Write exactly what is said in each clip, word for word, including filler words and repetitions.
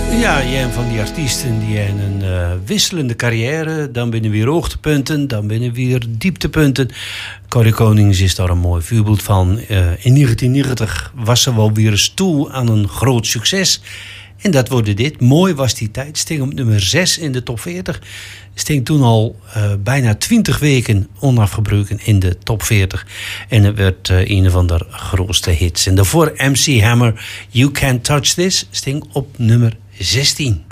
Ja, jij van die artiesten die hebben een uh, wisselende carrière. Dan binnen weer hoogtepunten, dan binnen weer dieptepunten. Corrie Konings is daar een mooi voorbeeld van. Uh, in negentien negentig was ze wel weer eens toe aan een groot succes. En dat wordt dit. Mooi was die tijd. Sting op nummer zes in de top veertig. Sting toen al uh, bijna twintig weken onafgebroken in de top veertig. En het werd uh, een van de grootste hits. En daarvoor M C Hammer, You Can't Touch This. Sting op nummer zestien.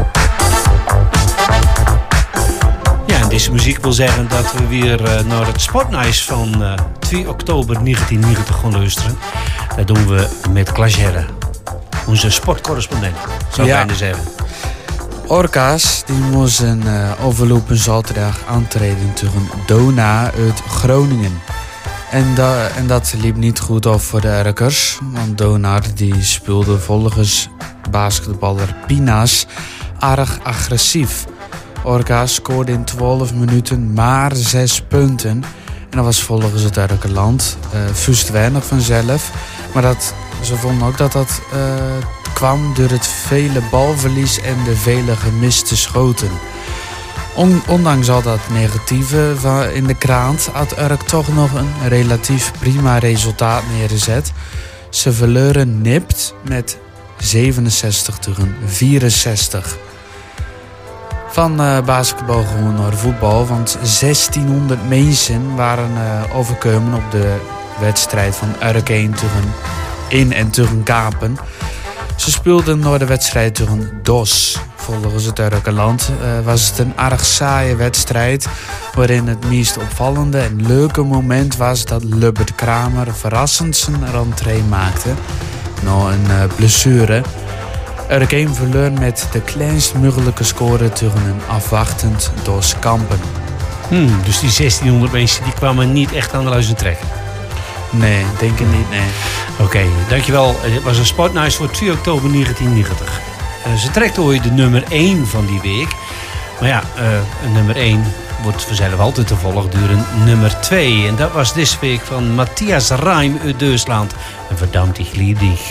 Ja, en deze muziek wil zeggen dat we weer uh, naar het Sportnice van uh, twee oktober negentien negentig gaan luisteren. Dat doen we met Clagère, onze sportcorrespondent, zou ik ja. bijna zeggen. Orka's die moesten uh, overlopen zaterdag aantreden tegen Dona uit Groningen. En, da- en dat liep niet goed af voor de Erkers. Want Donar die speelde volgens basketballer Pina's erg agressief. Orka's scoorde in twaalf minuten maar zes punten. En dat was volgens het Erkerland uh, vuist weinig vanzelf. Maar dat, ze vonden ook dat dat uh, kwam door het vele balverlies en de vele gemiste schoten. On, ondanks al dat negatieve van in de krant had Urk toch nog een relatief prima resultaat neergezet. Ze verloren nipt met zevenenzestig tegen vierenzestig. Van uh, basketbal gewoon naar voetbal, want zestienhonderd mensen waren uh, overkomen op de wedstrijd van Urk één tegen in en tegen Kapen. Ze speelden naar de wedstrijd tegen D O S. Volgens het Urkerland uh, was het een erg saaie wedstrijd, waarin het meest opvallende en leuke moment was dat Lubbert Kramer verrassend zijn rentree maakte. Na een uh, blessure. Urk één verloor met de kleinst mogelijke score tegen een afwachtend D O S Kampen. Hmm, dus die zestienhonderd mensen die kwamen niet echt aan de luizen trekken? Nee, denk ik niet, nee. Oké, okay, dankjewel. Het was een Sportnice voor twee oktober negentien negentig. Uh, ze trekt ooit de nummer één van die week. Maar ja, uh, nummer één wordt vanzelf altijd te volgen door een nummer twee. En dat was deze week van Matthias Reim uit Duitsland. En verdammt, ik lieb dich.